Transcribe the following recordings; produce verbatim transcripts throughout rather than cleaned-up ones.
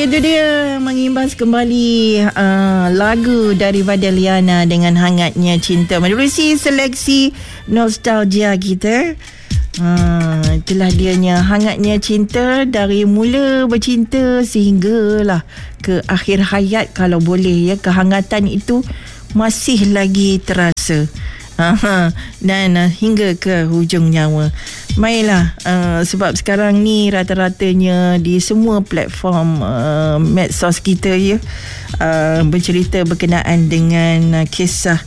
itu dia mengimbas kembali uh, lagu daripada Liana dengan Hangatnya Cinta. Menerusi seleksi nostalgia kita. Uh, itulah dianya Hangatnya Cinta, dari mula bercinta sehinggalah ke akhir hayat kalau boleh ya. Kehangatan itu masih lagi terasa. Aha, dan uh, hingga ke hujung nyawa. Mainlah uh, sebab sekarang ni rata-ratanya di semua platform uh, medsos kita ya, uh, bercerita berkenaan dengan uh, kisah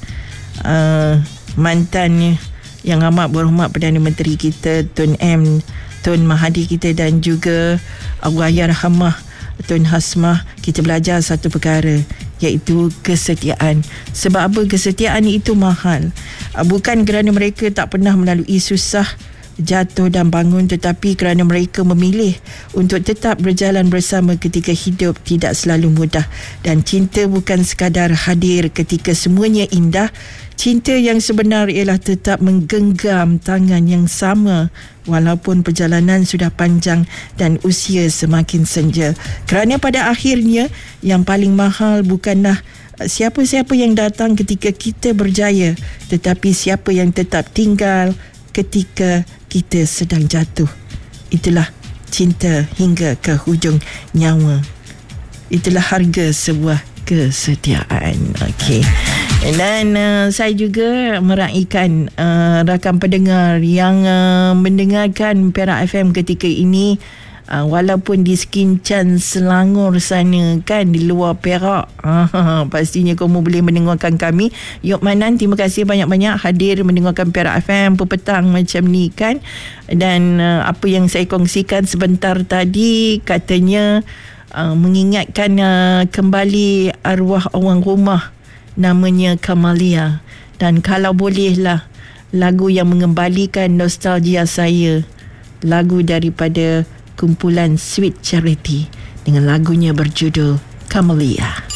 uh, mantannya yang amat berhormat Perdana Menteri kita Tun M, Tun Mahathir kita, dan juga Allahyarhamah Tun Hasmah. Kita belajar satu perkara, iaitu kesetiaan. Sebab apa? Kesetiaan itu mahal. Bukan kerana mereka tak pernah melalui susah, jatuh dan bangun, tetapi kerana mereka memilih untuk tetap berjalan bersama ketika hidup tidak selalu mudah. Dan cinta bukan sekadar hadir ketika semuanya indah. Cinta yang sebenar ialah tetap menggenggam tangan yang sama walaupun perjalanan sudah panjang dan usia semakin senja. Kerana pada akhirnya yang paling mahal bukanlah siapa-siapa yang datang ketika kita berjaya, tetapi siapa yang tetap tinggal ketika kita sedang jatuh. Itulah cinta hingga ke hujung nyawa. Itulah harga sebuah kesetiaan. Okey. Dan uh, saya juga meraihkan uh, rakan pendengar yang uh, mendengarkan Perak F M ketika ini, uh, walaupun di Skincan Selangor sana kan, di luar Perak. Uh, pastinya kamu boleh mendengarkan kami. Yok Manan, terima kasih banyak-banyak hadir mendengarkan Perak F M petang macam ni kan. Dan uh, apa yang saya kongsikan sebentar tadi katanya uh, mengingatkan uh, kembali arwah orang rumah namanya Kamalia. Dan kalau bolehlah, lagu yang mengembalikan nostalgia saya, lagu daripada kumpulan Sweet Charity dengan lagunya berjudul Kamalia.